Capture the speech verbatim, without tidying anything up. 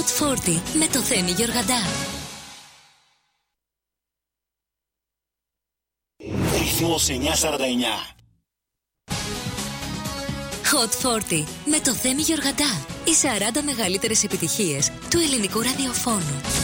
Hot σαράντα με το Θέμη Γεωργαντά. Ρυθμός εννιακόσια σαράντα εννιά. Hot σαράντα με το Θέμη Γεωργαντά. Οι σαράντα μεγαλύτερες επιτυχίες του ελληνικού ραδιοφώνου.